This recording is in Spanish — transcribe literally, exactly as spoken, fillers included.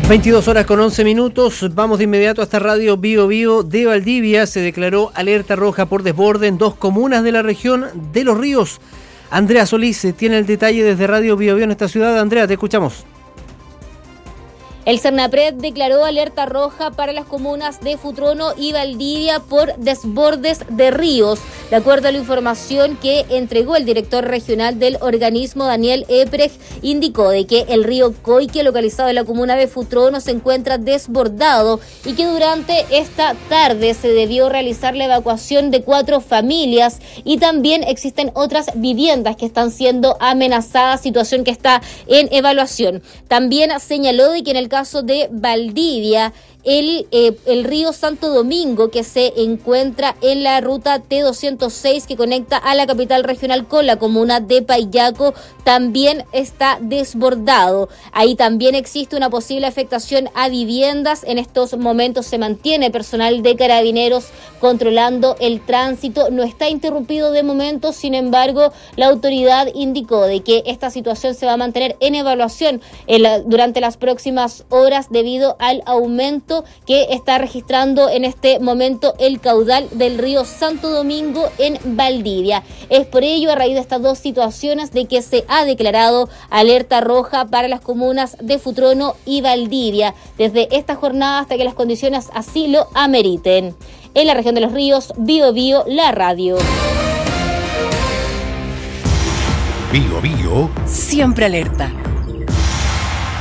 veintidós horas con once minutos, vamos de inmediato hasta Radio Bío Bío de Valdivia. Se declaró alerta roja por desborde en dos comunas de la región de Los Ríos. Andrea Solís tiene el detalle desde Radio Bío Bío en esta ciudad. Andrea, te escuchamos. El Cernapred declaró alerta roja para las comunas de Futrono y Valdivia por desbordes de ríos. De acuerdo a la información que entregó el director regional del organismo, Daniel Eprecht, indicó de que el río Coique, localizado en la comuna de Futrono, se encuentra desbordado y que durante esta tarde se debió realizar la evacuación de cuatro familias y también existen otras viviendas que están siendo amenazadas, situación que está en evaluación. También señaló de que en el caso de Valdivia, El, eh, el río Santo Domingo, que se encuentra en la ruta T doscientos seis que conecta a la capital regional con la comuna de Payaco, también está desbordado. Ahí también existe una posible afectación a viviendas. En estos momentos se mantiene personal de Carabineros controlando el tránsito. No está interrumpido de momento, sin embargo, la autoridad indicó de que esta situación se va a mantener en evaluación en la, durante las próximas horas debido al aumento que está registrando en este momento el caudal del río Santo Domingo en Valdivia. Es por ello, a raíz de estas dos situaciones, de que se ha declarado alerta roja para las comunas de Futrono y Valdivia, desde esta jornada hasta que las condiciones así lo ameriten. En la región de Los Ríos, Bío Bío, la radio. Bío Bío, siempre alerta.